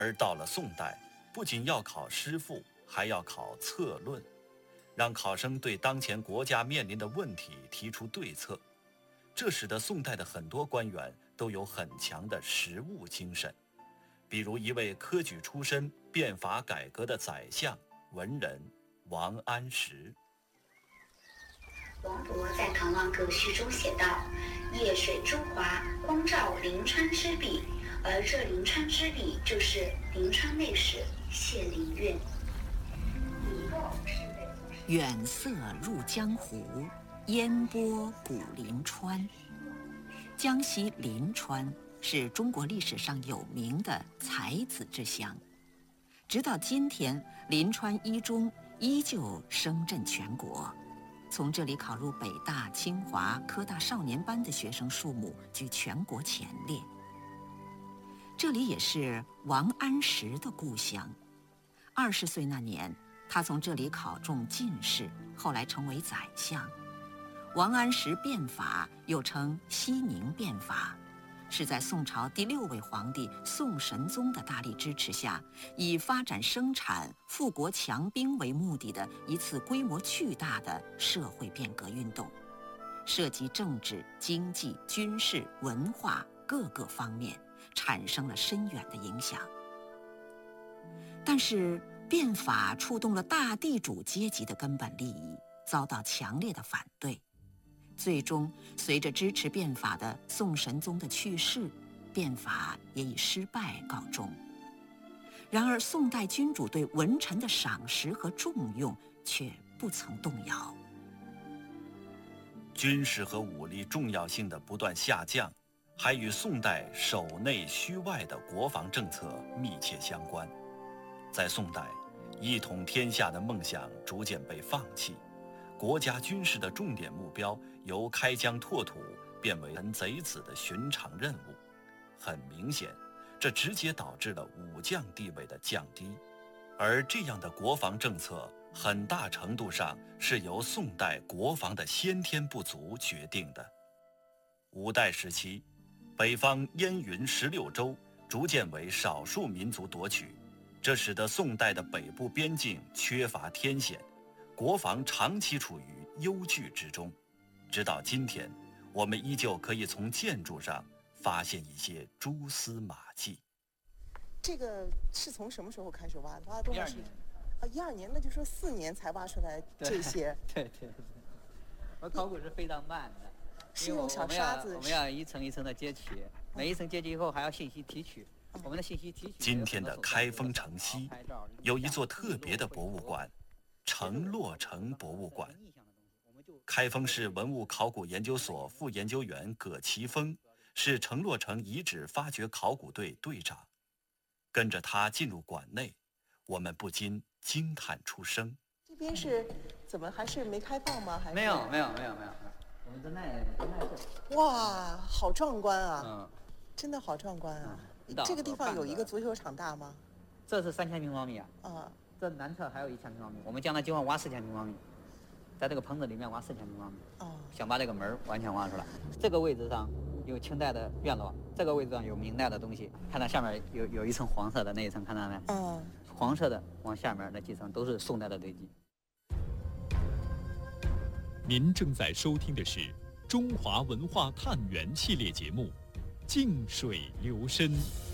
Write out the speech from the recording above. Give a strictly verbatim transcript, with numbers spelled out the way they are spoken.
而到了宋代，不仅要考诗赋，还要考策论，让考生对当前国家面临的问题提出对策。这使得宋代的很多官员都有很强的实务精神，比如一位科举出身、变法改革的宰相文人王安石。 王勃在《唐王阁序》中写道：“夜水珠华，光照临川之笔。”而这临川之笔就是临川内史谢灵运。 远色入江湖，烟波古临川。江西临川是中国历史上有名的才子之乡，直到今天，临川一中依旧声震全国。从这里考入北大、清华、科大少年班的学生数目居全国前列。这里也是王安石的故乡。二十岁那年，他从这里考中进士，后来成为宰相。王安石变法又称熙宁变法，是在宋朝第六位皇帝宋神宗的大力支持下，以发展生产、富国强兵为目的的一次规模巨大的社会变革运动，涉及政治、经济、军事、文化各个方面，产生了深远的影响。但是变法触动了大地主阶级的根本利益，遭到强烈的反对。最终，随着支持变法的宋神宗的去世，变法也以失败告终。然而，宋代君主对文臣的赏识和重用却不曾动摇。 军事和武力重要性的不断下降，还与宋代守内虚外的国防政策密切相关。在宋代，一统天下的梦想逐渐被放弃，国家军事的重点目标由开疆拓土变为臣贼子的寻常任务。很明显，这直接导致了武将地位的降低，而这样的国防政策很大程度上是由宋代国防的先天不足决定的。五代时期，北方燕云十六州逐渐为少数民族夺取，这使得宋代的北部边境缺乏天险，国防长期处于忧惧之中。直到今天，我们依旧可以从建筑上发现一些蛛丝马迹。 这个是从什么时候开始挖的？挖了多少时间？啊，一二年，那就说四年才挖出来这些。 对对对，我考古是非常慢的， 是用小沙子。 我们要一层一层的揭取，每一层揭取以后还要信息提取。我们的信息提取。 今天的开封城西有一座特别的博物馆——城洛城博物馆。开封市文物考古研究所副研究员葛奇峰是城洛城遗址发掘考古队队长。跟着他进入馆内，我们不禁惊叹出声。 这边是怎么还是没开放吗？还是没有没有没有没有，我们在那在那。 哇，好壮观啊！ 嗯， 真的好壮观啊！ 嗯、 这个地方有一个足球场大吗？ 这是三千平方米啊。 啊， 这南侧还有一千平方米，我们将来计划挖四千平方米。在这个棚子里面挖四千平方米， 哦， 想把这个门完全挖出来。这个位置上有清代的院落，这个位置上有明代的东西。看到下面有有一层黄色的那一层，看到没？ 嗯， 黄色的往下面那几层都是宋代的堆积。 您正在收听的是《中华文化探源》系列节目《静水流深》。